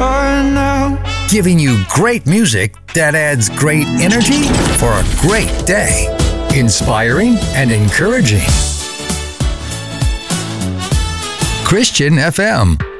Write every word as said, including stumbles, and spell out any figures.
car now. Giving you great music that adds great energy for a great day. Inspiring and encouraging. Christian F M.